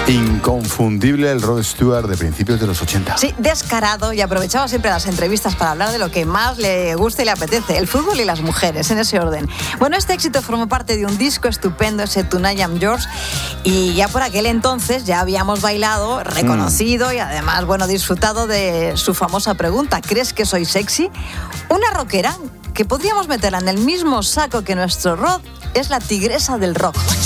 Inconfundible el Rod Stewart de principios de los 80. Sí, descarado, y aprovechaba siempre las entrevistas para hablar de lo que más le gusta y le apetece, el fútbol y las mujeres, en ese orden. Bueno, este éxito formó parte de un disco estupendo, ese Tonight I'm Yours, y ya por aquel entonces ya habíamos bailado, reconocido y además, bueno, disfrutado de su famosa pregunta: ¿crees que soy sexy? Una rockera que podríamos meterla en el mismo saco que nuestro Rod es la tigresa del rock.